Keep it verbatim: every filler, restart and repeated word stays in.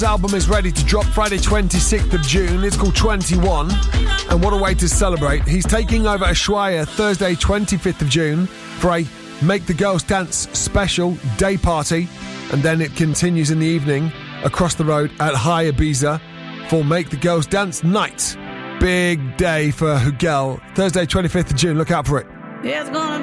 album is ready to drop Friday twenty-sixth of June. It's called twenty-one, and what a way to celebrate. He's taking over Ushuaia Thursday twenty-fifth of June for a Make the Girls Dance special day party, and then it continues in the evening across the road at High Ibiza for Make the Girls Dance night. Big day for Hugel. Thursday twenty-fifth of June, look out for it. Yeah, it's gonna